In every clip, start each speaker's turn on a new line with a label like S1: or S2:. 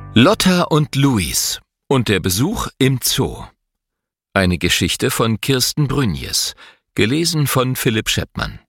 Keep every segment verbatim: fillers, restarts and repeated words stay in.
S1: Lotta und Luis und der Besuch im Zoo. Eine Geschichte von Kirsten Brünjes, gelesen von Philipp Scheppmann.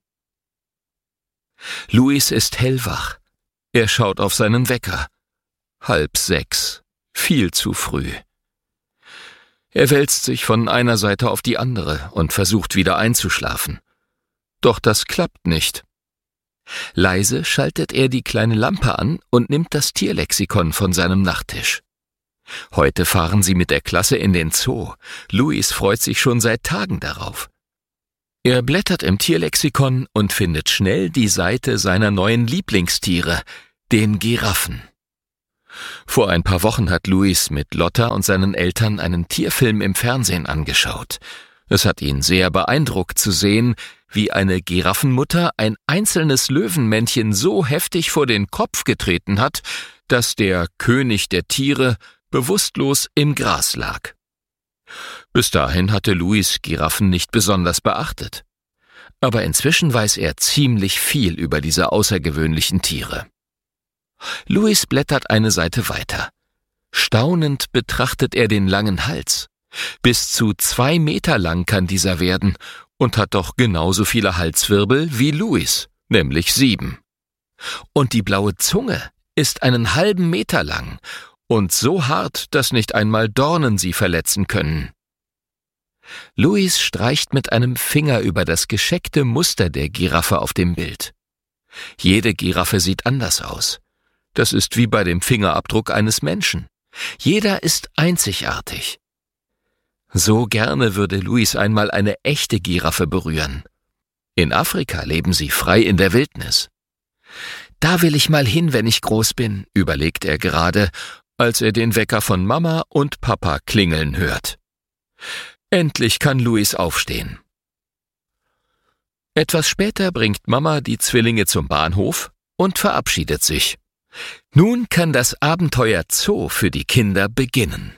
S1: Luis ist hellwach. Er schaut auf seinen Wecker. Halb sechs. Viel zu früh. Er wälzt sich von einer Seite auf die andere und versucht wieder einzuschlafen. Doch das klappt nicht. Leise schaltet er die kleine Lampe an und nimmt das Tierlexikon von seinem Nachttisch. Heute fahren sie mit der Klasse in den Zoo. Luis freut sich schon seit Tagen darauf. Er blättert im Tierlexikon und findet schnell die Seite seiner neuen Lieblingstiere, den Giraffen. Vor ein paar Wochen hat Luis mit Lotta und seinen Eltern einen Tierfilm im Fernsehen angeschaut. Es hat ihn sehr beeindruckt zu sehen, wie eine Giraffenmutter ein einzelnes Löwenmännchen so heftig vor den Kopf getreten hat, dass der König der Tiere bewusstlos im Gras lag. Bis dahin hatte Luis Giraffen nicht besonders beachtet. Aber inzwischen weiß er ziemlich viel über diese außergewöhnlichen Tiere. Luis blättert eine Seite weiter. Staunend betrachtet er den langen Hals. Bis zu zwei Meter lang kann dieser werden und hat doch genauso viele Halswirbel wie Luis, nämlich sieben. Und die blaue Zunge ist einen halben Meter lang und so hart, dass nicht einmal Dornen sie verletzen können. Luis streicht mit einem Finger über das gescheckte Muster der Giraffe auf dem Bild. Jede Giraffe sieht anders aus. Das ist wie bei dem Fingerabdruck eines Menschen. Jeder ist einzigartig. So gerne würde Luis einmal eine echte Giraffe berühren. In Afrika leben sie frei in der Wildnis. Da will ich mal hin, wenn ich groß bin, überlegt er gerade, als er den Wecker von Mama und Papa klingeln hört. Endlich kann Luis aufstehen. Etwas später bringt Mama die Zwillinge zum Bahnhof und verabschiedet sich. Nun kann das Abenteuer Zoo für die Kinder beginnen.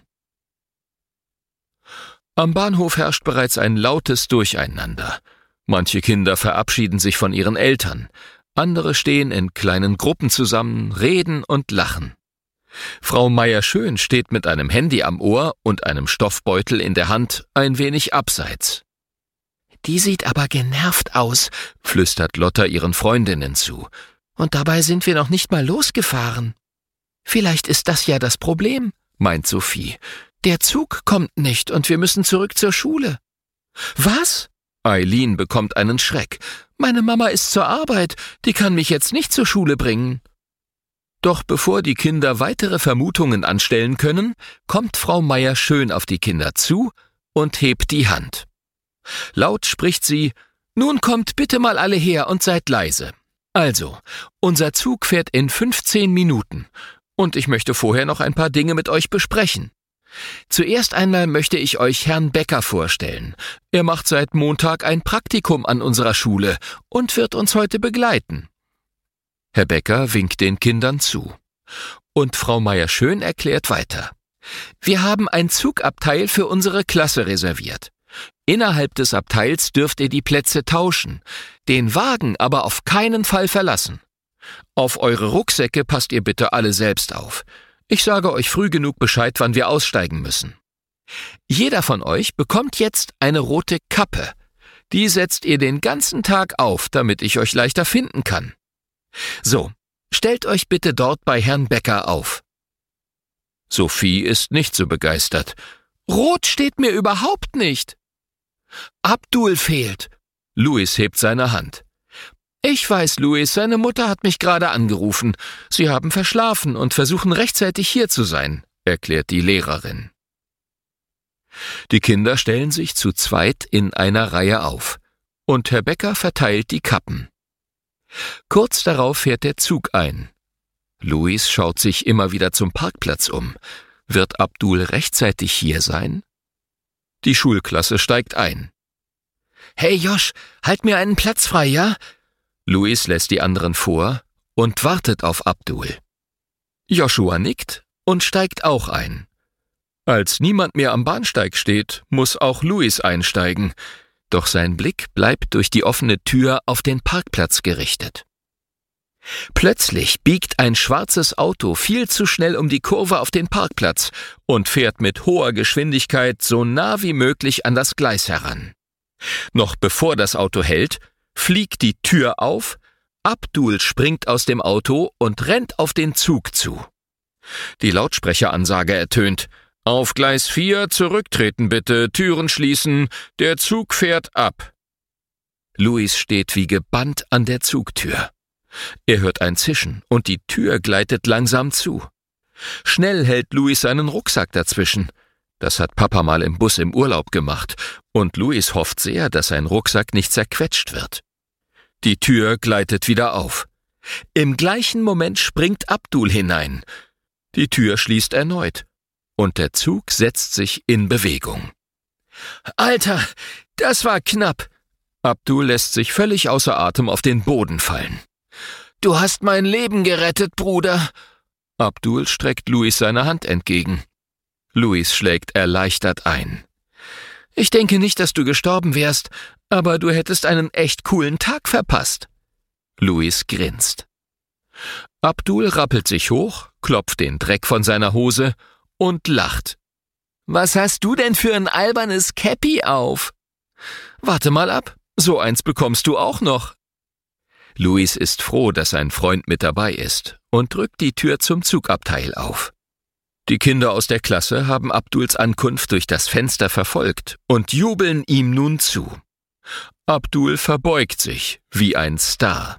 S1: Am Bahnhof herrscht bereits ein lautes Durcheinander. Manche Kinder verabschieden sich von ihren Eltern, andere stehen in kleinen Gruppen zusammen, reden und lachen. Frau Meier-Schön steht mit einem Handy am Ohr und einem Stoffbeutel in der Hand ein wenig abseits. »Die sieht aber genervt aus«, flüstert Lotta ihren Freundinnen zu. »Und dabei sind wir noch nicht mal losgefahren.« »Vielleicht ist das ja das Problem«, meint Sophie. »Der Zug kommt nicht und wir müssen zurück zur Schule.« »Was?« Eileen bekommt einen Schreck. »Meine Mama ist zur Arbeit, die kann mich jetzt nicht zur Schule bringen.« Doch bevor die Kinder weitere Vermutungen anstellen können, kommt Frau Meier-Schön auf die Kinder zu und hebt die Hand. Laut spricht sie: »Nun kommt bitte mal alle her und seid leise. Also, unser Zug fährt in fünfzehn Minuten und ich möchte vorher noch ein paar Dinge mit euch besprechen. Zuerst einmal möchte ich euch Herrn Becker vorstellen. Er macht seit Montag ein Praktikum an unserer Schule und wird uns heute begleiten.« Herr Becker winkt den Kindern zu. Und Frau Meier-Schön erklärt weiter. »Wir haben ein Zugabteil für unsere Klasse reserviert. Innerhalb des Abteils dürft ihr die Plätze tauschen, den Wagen aber auf keinen Fall verlassen. Auf eure Rucksäcke passt ihr bitte alle selbst auf. Ich sage euch früh genug Bescheid, wann wir aussteigen müssen. Jeder von euch bekommt jetzt eine rote Kappe. Die setzt ihr den ganzen Tag auf, damit ich euch leichter finden kann. So, stellt euch bitte dort bei Herrn Becker auf.« Sophie ist nicht so begeistert. »Rot steht mir überhaupt nicht.« »Abdul fehlt.« Luis hebt seine Hand. »Ich weiß, Luis, seine Mutter hat mich gerade angerufen. Sie haben verschlafen und versuchen rechtzeitig hier zu sein«, erklärt die Lehrerin. Die Kinder stellen sich zu zweit in einer Reihe auf und Herr Becker verteilt die Kappen. Kurz darauf fährt der Zug ein. Luis schaut sich immer wieder zum Parkplatz um. Wird Abdul rechtzeitig hier sein? Die Schulklasse steigt ein. »Hey Josh, halt mir einen Platz frei, ja?« Luis lässt die anderen vor und wartet auf Abdul. Joshua nickt und steigt auch ein. Als niemand mehr am Bahnsteig steht, muss auch Luis einsteigen, doch sein Blick bleibt durch die offene Tür auf den Parkplatz gerichtet. Plötzlich biegt ein schwarzes Auto viel zu schnell um die Kurve auf den Parkplatz und fährt mit hoher Geschwindigkeit so nah wie möglich an das Gleis heran. Noch bevor das Auto hält, fliegt die Tür auf, Abdul springt aus dem Auto und rennt auf den Zug zu. Die Lautsprecheransage ertönt: »Auf Gleis vier zurücktreten bitte, Türen schließen, der Zug fährt ab.« Louis steht wie gebannt an der Zugtür. Er hört ein Zischen und die Tür gleitet langsam zu. Schnell hält Louis seinen Rucksack dazwischen. Das hat Papa mal im Bus im Urlaub gemacht und Louis hofft sehr, dass sein Rucksack nicht zerquetscht wird. Die Tür gleitet wieder auf. Im gleichen Moment springt Abdul hinein. Die Tür schließt erneut und der Zug setzt sich in Bewegung. »Alter, das war knapp!« Abdul lässt sich völlig außer Atem auf den Boden fallen. »Du hast mein Leben gerettet, Bruder!« Abdul streckt Louis seine Hand entgegen. Louis schlägt erleichtert ein. »Ich denke nicht, dass du gestorben wärst, aber du hättest einen echt coolen Tag verpasst.« Louis grinst. Abdul rappelt sich hoch, klopft den Dreck von seiner Hose und lacht. »Was hast du denn für ein albernes Käppi auf?« »Warte mal ab, so eins bekommst du auch noch.« Louis ist froh, dass sein Freund mit dabei ist und drückt die Tür zum Zugabteil auf. Die Kinder aus der Klasse haben Abduls Ankunft durch das Fenster verfolgt und jubeln ihm nun zu. Abdul verbeugt sich wie ein Star.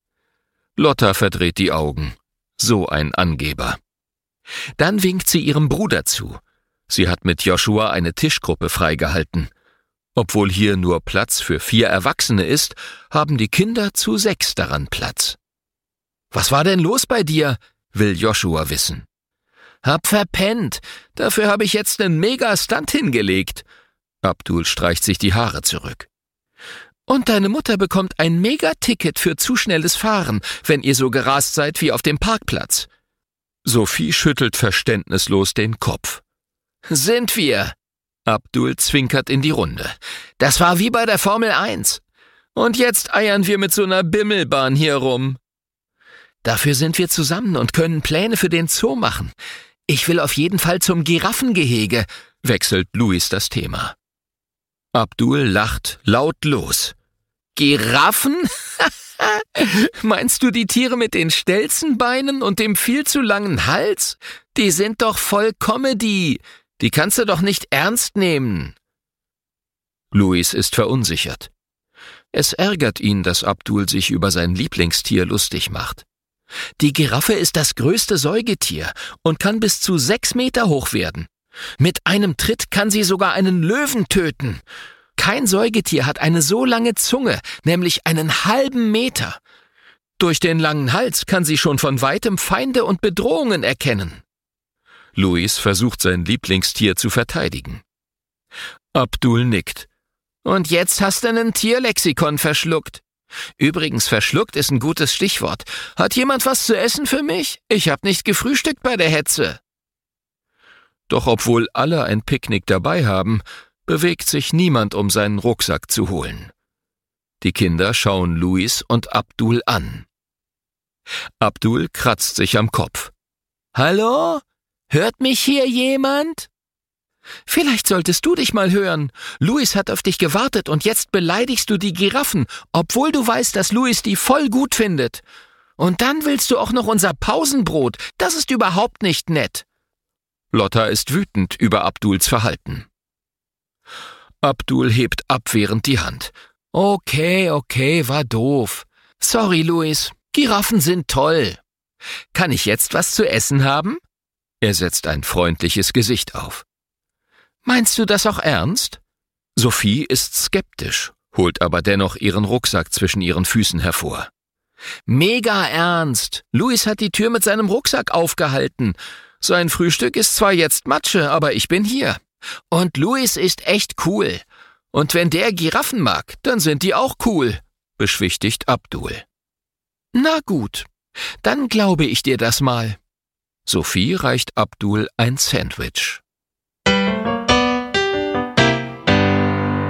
S1: Lotta verdreht die Augen. So ein Angeber. Dann winkt sie ihrem Bruder zu. Sie hat mit Joshua eine Tischgruppe freigehalten. Obwohl hier nur Platz für vier Erwachsene ist, haben die Kinder zu sechs daran Platz. »Was war denn los bei dir?« will Joshua wissen. »Hab verpennt. Dafür habe ich jetzt einen Mega-Stunt hingelegt.« Abdul streicht sich die Haare zurück. »Und deine Mutter bekommt ein Mega-Ticket für zu schnelles Fahren, wenn ihr so gerast seid wie auf dem Parkplatz.« Sophie schüttelt verständnislos den Kopf. »Sind wir?« Abdul zwinkert in die Runde. »Das war wie bei der Formel eins. Und jetzt eiern wir mit so einer Bimmelbahn hier rum.« »Dafür sind wir zusammen und können Pläne für den Zoo machen. Ich will auf jeden Fall zum Giraffengehege«, wechselt Louis das Thema. Abdul lacht laut los. »Giraffen? Meinst du die Tiere mit den Stelzenbeinen und dem viel zu langen Hals? Die sind doch voll Comedy. Die kannst du doch nicht ernst nehmen.« Louis ist verunsichert. Es ärgert ihn, dass Abdul sich über sein Lieblingstier lustig macht. Die Giraffe ist das größte Säugetier und kann bis zu sechs Meter hoch werden. Mit einem Tritt kann sie sogar einen Löwen töten. Kein Säugetier hat eine so lange Zunge, nämlich einen halben Meter. Durch den langen Hals kann sie schon von weitem Feinde und Bedrohungen erkennen. Louis versucht sein Lieblingstier zu verteidigen. Abdul nickt. »Und jetzt hast du ein Tierlexikon verschluckt. Übrigens, verschluckt ist ein gutes Stichwort. Hat jemand was zu essen für mich? Ich hab nicht gefrühstückt bei der Hetze.« Doch obwohl alle ein Picknick dabei haben, bewegt sich niemand, um seinen Rucksack zu holen. Die Kinder schauen Louis und Abdul an. Abdul kratzt sich am Kopf. »Hallo? Hört mich hier jemand?« »Vielleicht solltest du dich mal hören. Louis hat auf dich gewartet und jetzt beleidigst du die Giraffen, obwohl du weißt, dass Louis die voll gut findet. Und dann willst du auch noch unser Pausenbrot. Das ist überhaupt nicht nett.« Lotta ist wütend über Abduls Verhalten. Abdul hebt abwehrend die Hand. »Okay, okay, war doof. Sorry, Louis. Giraffen sind toll. Kann ich jetzt was zu essen haben?« Er setzt ein freundliches Gesicht auf. »Meinst du das auch ernst?« Sophie ist skeptisch, holt aber dennoch ihren Rucksack zwischen ihren Füßen hervor. »Mega ernst! Louis hat die Tür mit seinem Rucksack aufgehalten. Sein Frühstück ist zwar jetzt Matsche, aber ich bin hier. Und Louis ist echt cool. Und wenn der Giraffen mag, dann sind die auch cool«, beschwichtigt Abdul. »Na gut, dann glaube ich dir das mal.« Sophie reicht Abdul ein Sandwich.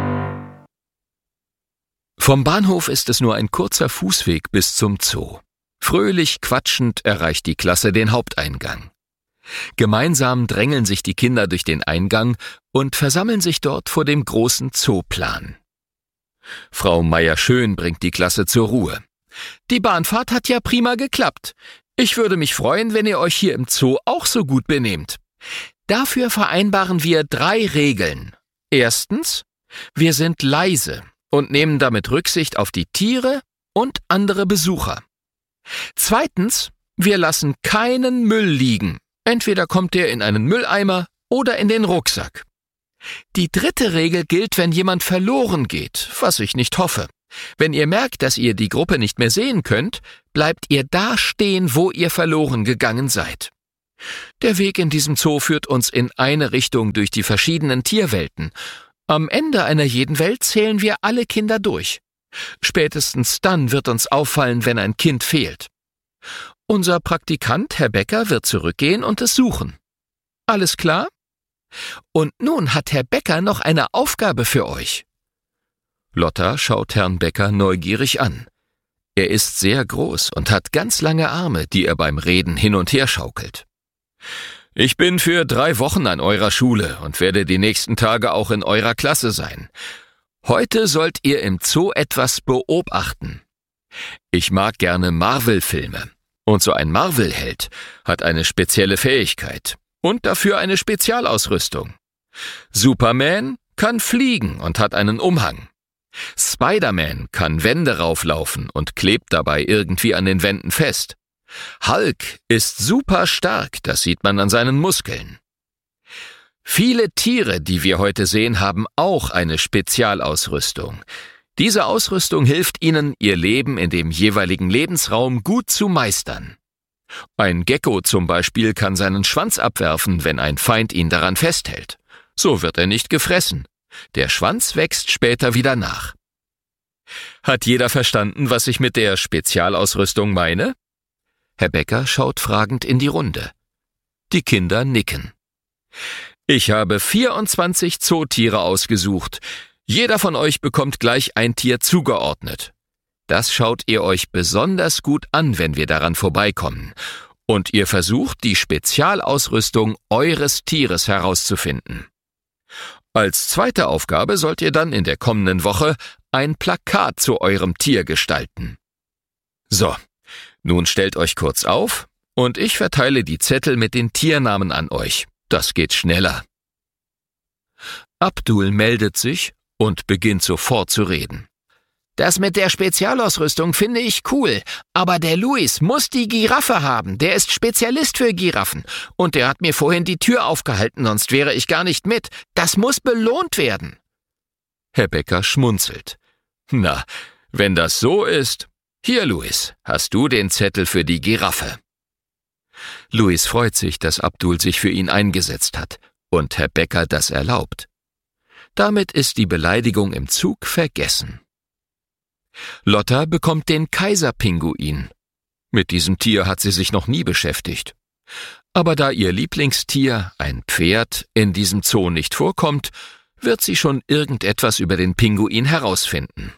S1: Vom Bahnhof ist es nur ein kurzer Fußweg bis zum Zoo. Fröhlich quatschend erreicht die Klasse den Haupteingang. Gemeinsam drängeln sich die Kinder durch den Eingang und versammeln sich dort vor dem großen Zooplan. Frau Meier-Schön bringt die Klasse zur Ruhe. »Die Bahnfahrt hat ja prima geklappt. Ich würde mich freuen, wenn ihr euch hier im Zoo auch so gut benehmt. Dafür vereinbaren wir drei Regeln. Erstens, wir sind leise und nehmen damit Rücksicht auf die Tiere und andere Besucher. Zweitens, wir lassen keinen Müll liegen. Entweder kommt der in einen Mülleimer oder in den Rucksack. Die dritte Regel gilt, wenn jemand verloren geht, was ich nicht hoffe. Wenn ihr merkt, dass ihr die Gruppe nicht mehr sehen könnt, bleibt ihr da stehen, wo ihr verloren gegangen seid. Der Weg in diesem Zoo führt uns in eine Richtung durch die verschiedenen Tierwelten. Am Ende einer jeden Welt zählen wir alle Kinder durch. Spätestens dann wird uns auffallen, wenn ein Kind fehlt. Unser Praktikant, Herr Becker, wird zurückgehen und es suchen. Alles klar? Und nun hat Herr Becker noch eine Aufgabe für euch.« Lotta schaut Herrn Becker neugierig an. Er ist sehr groß und hat ganz lange Arme, die er beim Reden hin und her schaukelt. »Ich bin für drei Wochen an eurer Schule und werde die nächsten Tage auch in eurer Klasse sein. Heute sollt ihr im Zoo etwas beobachten. Ich mag gerne Marvel-Filme. Und so ein Marvel-Held hat eine spezielle Fähigkeit und dafür eine Spezialausrüstung. Superman kann fliegen und hat einen Umhang. Spider-Man kann Wände rauflaufen und klebt dabei irgendwie an den Wänden fest. Hulk ist super stark, das sieht man an seinen Muskeln. Viele Tiere, die wir heute sehen, haben auch eine Spezialausrüstung. Diese Ausrüstung hilft ihnen, ihr Leben in dem jeweiligen Lebensraum gut zu meistern. Ein Gecko zum Beispiel kann seinen Schwanz abwerfen, wenn ein Feind ihn daran festhält. So wird er nicht gefressen. Der Schwanz wächst später wieder nach. Hat jeder verstanden, was ich mit der Spezialausrüstung meine? Herr Becker schaut fragend in die Runde. Die Kinder nicken. Ich habe vierundzwanzig Zootiere ausgesucht. Jeder von euch bekommt gleich ein Tier zugeordnet. Das schaut ihr euch besonders gut an, wenn wir daran vorbeikommen. Und ihr versucht, die Spezialausrüstung eures Tieres herauszufinden. Als zweite Aufgabe sollt ihr dann in der kommenden Woche ein Plakat zu eurem Tier gestalten. So, nun stellt euch kurz auf und ich verteile die Zettel mit den Tiernamen an euch. Das geht schneller. Abdul meldet sich und beginnt sofort zu reden. Das mit der Spezialausrüstung finde ich cool, aber der Luis muss die Giraffe haben, der ist Spezialist für Giraffen und der hat mir vorhin die Tür aufgehalten, sonst wäre ich gar nicht mit. Das muss belohnt werden. Herr Becker schmunzelt. Na, wenn das so ist, hier Luis, hast du den Zettel für die Giraffe. Luis freut sich, dass Abdul sich für ihn eingesetzt hat und Herr Becker das erlaubt. Damit ist die Beleidigung im Zug vergessen. Lotta bekommt den Kaiserpinguin. Mit diesem Tier hat sie sich noch nie beschäftigt. Aber da ihr Lieblingstier, ein Pferd, in diesem Zoo nicht vorkommt, wird sie schon irgendetwas über den Pinguin herausfinden.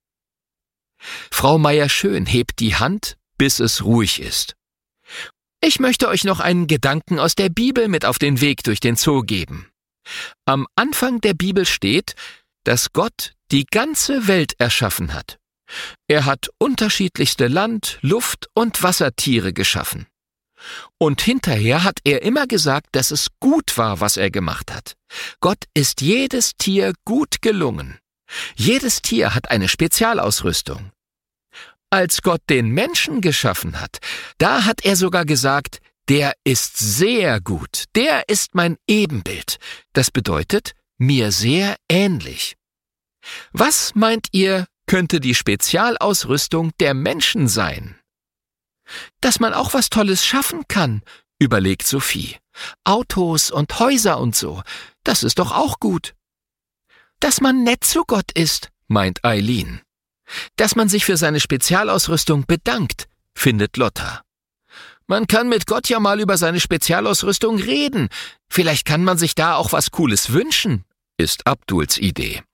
S1: Frau Meier-Schön hebt die Hand, bis es ruhig ist. Ich möchte euch noch einen Gedanken aus der Bibel mit auf den Weg durch den Zoo geben. Am Anfang der Bibel steht, dass Gott die ganze Welt erschaffen hat. Er hat unterschiedlichste Land-, Luft- und Wassertiere geschaffen. Und hinterher hat er immer gesagt, dass es gut war, was er gemacht hat. Gott ist jedes Tier gut gelungen. Jedes Tier hat eine Spezialausrüstung. Als Gott den Menschen geschaffen hat, da hat er sogar gesagt, der ist sehr gut, der ist mein Ebenbild. Das bedeutet, mir sehr ähnlich. Was meint ihr, könnte die Spezialausrüstung der Menschen sein? Dass man auch was Tolles schaffen kann, überlegt Sophie. Autos und Häuser und so, das ist doch auch gut. Dass man nett zu Gott ist, meint Eileen. Dass man sich für seine Spezialausrüstung bedankt, findet Lotta. Man kann mit Gott ja mal über seine Spezialausrüstung reden. Vielleicht kann man sich da auch was Cooles wünschen, ist Abduls Idee.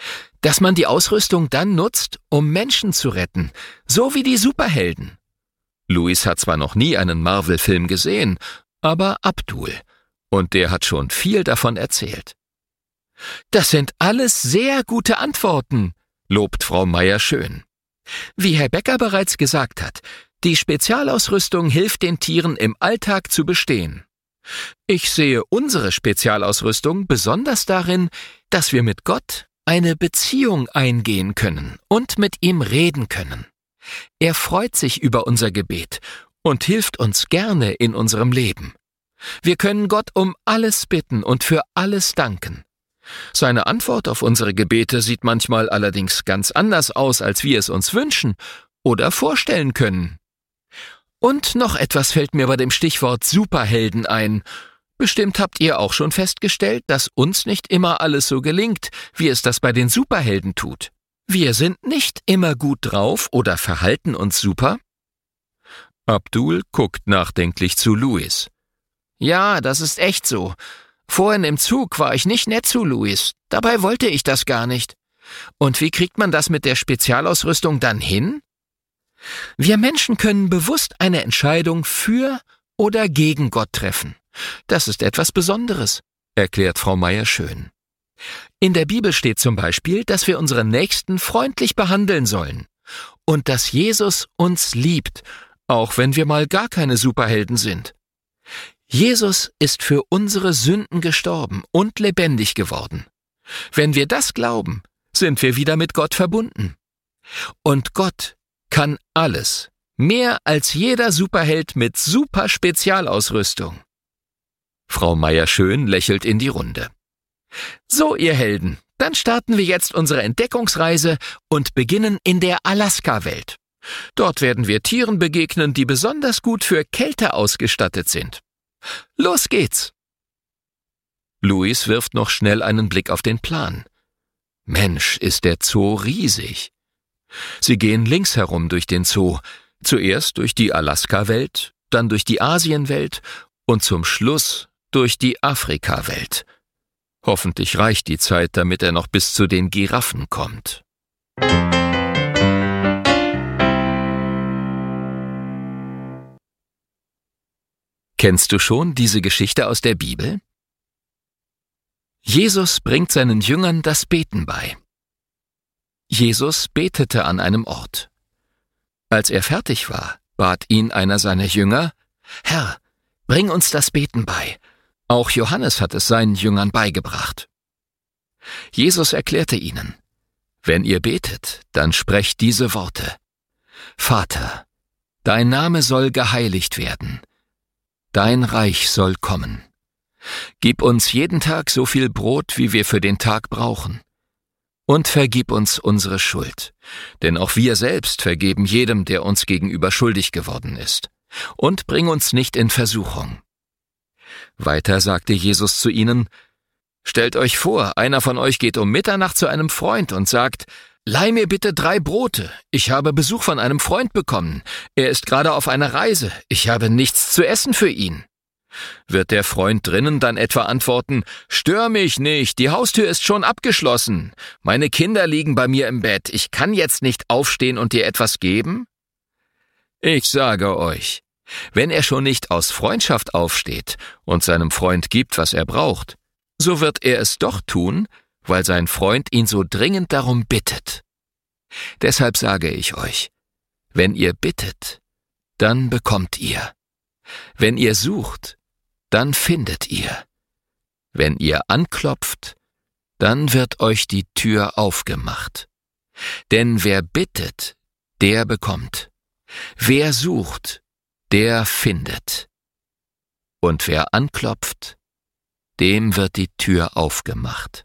S1: Dass man die Ausrüstung dann nutzt, um Menschen zu retten, so wie die Superhelden. Louis hat zwar noch nie einen Marvel-Film gesehen, aber Abdul, und der hat schon viel davon erzählt. »Das sind alles sehr gute Antworten«, lobt Frau Meier schön. Wie Herr Becker bereits gesagt hat, die Spezialausrüstung hilft den Tieren im Alltag zu bestehen. Ich sehe unsere Spezialausrüstung besonders darin, dass wir mit Gott eine Beziehung eingehen können und mit ihm reden können. Er freut sich über unser Gebet und hilft uns gerne in unserem Leben. Wir können Gott um alles bitten und für alles danken. Seine Antwort auf unsere Gebete sieht manchmal allerdings ganz anders aus, als wir es uns wünschen oder vorstellen können. Und noch etwas fällt mir bei dem Stichwort Superhelden ein. Bestimmt habt ihr auch schon festgestellt, dass uns nicht immer alles so gelingt, wie es das bei den Superhelden tut. Wir sind nicht immer gut drauf oder verhalten uns super. Abdul guckt nachdenklich zu Louis. Ja, das ist echt so. Vorhin im Zug war ich nicht nett zu Louis. Dabei wollte ich das gar nicht. Und wie kriegt man das mit der Spezialausrüstung dann hin? Wir Menschen können bewusst eine Entscheidung für oder gegen Gott treffen. Das ist etwas Besonderes, erklärt Frau Meier schön. In der Bibel steht zum Beispiel, dass wir unseren Nächsten freundlich behandeln sollen und dass Jesus uns liebt, auch wenn wir mal gar keine Superhelden sind. Jesus ist für unsere Sünden gestorben und lebendig geworden. Wenn wir das glauben, sind wir wieder mit Gott verbunden. Und Gott kann alles, mehr als jeder Superheld mit super Spezialausrüstung. Frau Meier schön lächelt in die Runde. So, ihr Helden, dann starten wir jetzt unsere Entdeckungsreise und beginnen in der Alaska-Welt. Dort werden wir Tieren begegnen, die besonders gut für Kälte ausgestattet sind. Los geht's! Louis wirft noch schnell einen Blick auf den Plan. Mensch, ist der Zoo riesig. Sie gehen links herum durch den Zoo, zuerst durch die Alaska-Welt, dann durch die Asienwelt und zum Schluss durch die Afrika-Welt. Hoffentlich reicht die Zeit, damit er noch bis zu den Giraffen kommt. Kennst du schon diese Geschichte aus der Bibel? Jesus bringt seinen Jüngern das Beten bei. Jesus betete an einem Ort. Als er fertig war, bat ihn einer seiner Jünger, »Herr, bring uns das Beten bei.« Auch Johannes hat es seinen Jüngern beigebracht. Jesus erklärte ihnen, »Wenn ihr betet, dann sprecht diese Worte. Vater, dein Name soll geheiligt werden. Dein Reich soll kommen. Gib uns jeden Tag so viel Brot, wie wir für den Tag brauchen. Und vergib uns unsere Schuld, denn auch wir selbst vergeben jedem, der uns gegenüber schuldig geworden ist. Und bring uns nicht in Versuchung.« Weiter sagte Jesus zu ihnen, »Stellt euch vor, einer von euch geht um Mitternacht zu einem Freund und sagt, »Leih mir bitte drei Brote, ich habe Besuch von einem Freund bekommen, er ist gerade auf einer Reise, ich habe nichts zu essen für ihn.« Wird der Freund drinnen dann etwa antworten, »Stör mich nicht, die Haustür ist schon abgeschlossen, meine Kinder liegen bei mir im Bett, ich kann jetzt nicht aufstehen und dir etwas geben?« Ich sage euch, wenn er schon nicht aus Freundschaft aufsteht und seinem Freund gibt, was er braucht, so wird er es doch tun, weil sein Freund ihn so dringend darum bittet. Deshalb sage ich euch, wenn ihr bittet, dann bekommt ihr. Wenn ihr sucht, dann findet ihr. Wenn ihr anklopft, dann wird euch die Tür aufgemacht. Denn wer bittet, der bekommt. Wer sucht, der findet. Und wer anklopft, dem wird die Tür aufgemacht.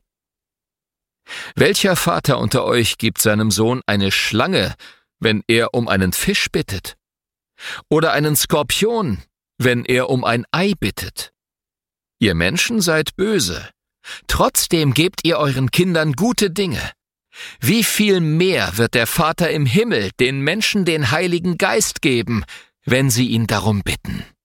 S1: Welcher Vater unter euch gibt seinem Sohn eine Schlange, wenn er um einen Fisch bittet? Oder einen Skorpion, wenn er um ein Ei bittet? Ihr Menschen seid böse. Trotzdem gebt ihr euren Kindern gute Dinge. Wie viel mehr wird der Vater im Himmel den Menschen den Heiligen Geist geben, wenn sie ihn darum bitten?